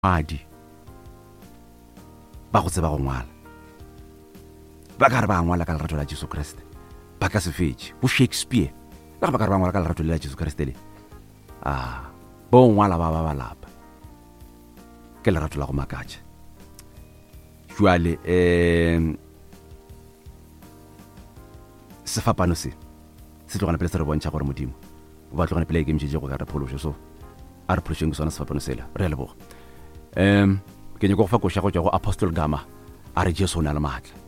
madi ba go tseba go ngwala ba ka re ba ngwala ka lerato la Jesu Kriste ba ka se fetse bo Shakespeare ba ka re ba ngwala ka lerato la Jesu Kriste le bo ngwala ba lapa ke lerato la go makatša jwale sefapano se tlogana pele se re bontšha gore modimo o ba tlogana pele ke mšetse go ka re phološo so a re phološeng ke sona sefapano sela re a leboga ke nyako go fa koša go tšwa go Apostle Gama a re Jesu o na le maatla